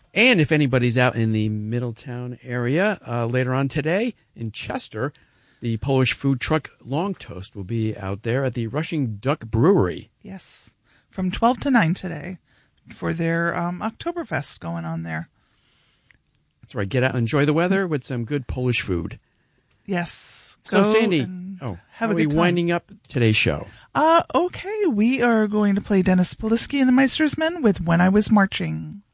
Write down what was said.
And if anybody's out in the Middletown area later on today in Chester, the Polish food truck Long Toast will be out there at the Rushing Duck Brewery. Yes, from 12 to 9 today for their Oktoberfest going on there. That's right. Get out and enjoy the weather with some good Polish food. Yes. So, Sandy, how are we winding up today's show? Okay, we are going to play Dennis Polisky and the Meistersmen with When I Was Marching.